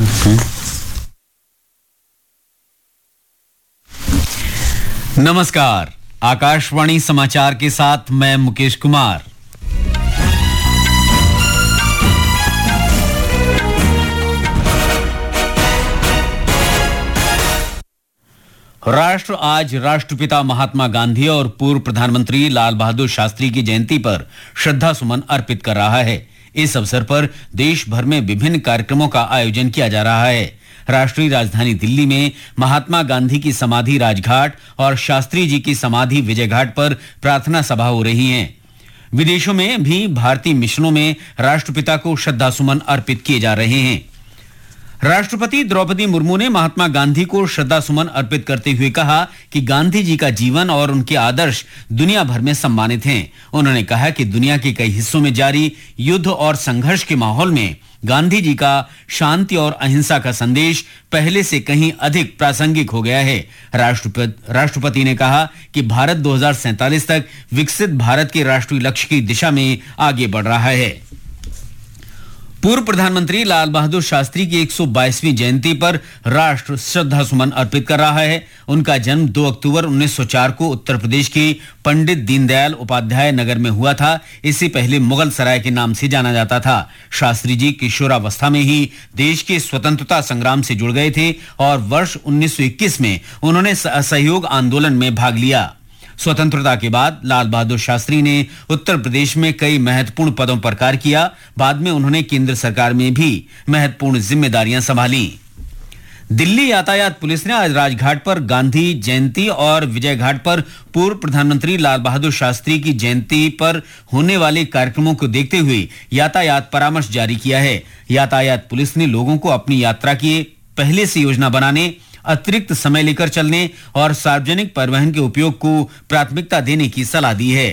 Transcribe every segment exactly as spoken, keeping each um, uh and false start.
नमस्कार, आकाशवाणी समाचार के साथ मैं मुकेश कुमार। राष्ट्र आज राष्ट्रपिता महात्मा गांधी और पूर्व प्रधानमंत्री लाल बहादुर शास्त्री की जयंती पर श्रद्धा सुमन अर्पित कर रहा है। इस अवसर पर देश भर में विभिन्न कार्यक्रमों का आयोजन किया जा रहा है। राष्ट्रीय राजधानी दिल्ली में महात्मा गांधी की समाधि राजघाट और शास्त्री जी की समाधि विजय घाट पर प्रार्थना सभा हो रही हैं। विदेशों में भी भारतीय मिशनों में राष्ट्रपिता को श्रद्धा सुमन अर्पित किए जा रहे हैं। राष्ट्रपति द्रौपदी मुर्मू ने महात्मा गांधी को श्रद्धा सुमन अर्पित करते हुए कहा कि गांधी जी का जीवन और उनके आदर्श दुनिया भर में सम्मानित हैं। उन्होंने कहा कि दुनिया के कई हिस्सों में जारी युद्ध और संघर्ष के माहौल में गांधी जी का शांति और अहिंसा का संदेश पहले से कहीं अधिक प्रासंगिक हो गया है। राष्ट्रपति राष्ट्रपति ने कहा कि भारत दो हज़ार सैंतालीस तक विकसित भारत के राष्ट्रीय लक्ष्य की दिशा में आगे बढ़ रहा है। पूर्व प्रधानमंत्री लाल बहादुर शास्त्री की एक सौ बाईसवीं जयंती पर राष्ट्र श्रद्धा सुमन अर्पित कर रहा है। उनका जन्म दो अक्टूबर उन्नीस सौ चार को उत्तर प्रदेश के पंडित दीनदयाल उपाध्याय नगर में हुआ था। इससे पहले मुगल सराय के नाम से जाना जाता था। शास्त्री जी किशोरावस्था में ही देश के स्वतंत्रता संग्राम से जुड़ गए थे और वर्ष उन्नीस सौ इक्कीस में उन्होंने असहयोग आंदोलन में भाग लिया। स्वतंत्रता के बाद लाल बहादुर शास्त्री ने उत्तर प्रदेश में कई महत्वपूर्ण पदों पर कार्य किया। बाद में उन्होंने केंद्र सरकार में भी महत्वपूर्ण जिम्मेदारियां संभाली। दिल्ली यातायात पुलिस ने आज राजघाट पर गांधी जयंती और विजय घाट पर पूर्व प्रधानमंत्री लाल बहादुर शास्त्री की जयंती पर होने वाले कार्यक्रमों को देखते हुए यातायात परामर्श जारी किया है। यातायात पुलिस ने लोगों को अपनी यात्रा की पहले से योजना बनाने, अतिरिक्त समय लेकर चलने और सार्वजनिक परिवहन के उपयोग को प्राथमिकता देने की सलाह दी है।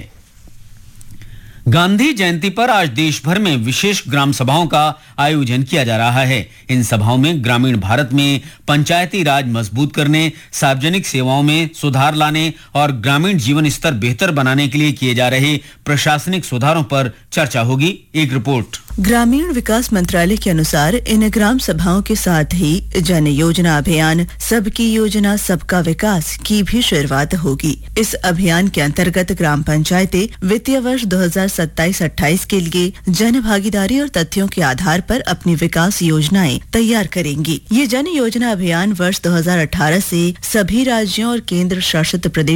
गांधी जयंती पर आज देश भर में विशेष ग्राम सभाओं का आयोजन किया जा रहा है। इन सभाओं में ग्रामीण भारत में पंचायती राज मजबूत करने, सार्वजनिक सेवाओं में सुधार लाने और ग्रामीण जीवन स्तर बेहतर बनाने के लिए किए जा रहे प्रशासनिक सुधारों पर चर्चा होगी। एक रिपोर्ट। ग्रामीण विकास मंत्रालय के अनुसार इन ग्राम सभाओं के साथ ही जन योजना अभियान सबकी योजना सबका विकास की भी शुरुआत होगी। इस अभियान के अंतर्गत ग्राम पंचायतें वित्तीय वर्ष दो हज़ार सत्ताईस अट्ठाईस के लिए जन भागीदारी और तथ्यों के आधार पर अपनी विकास योजनाएं तैयार करेंगी। ये जन योजना अभियान वर्ष दो हज़ार अठारह से सभी राज्यों और केंद्र शासित प्रदेश